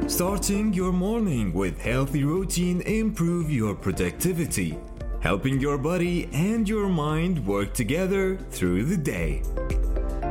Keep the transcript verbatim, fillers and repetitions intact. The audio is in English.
Starting your morning with healthy routine improve your productivity, helping your body and your mind work together through the day.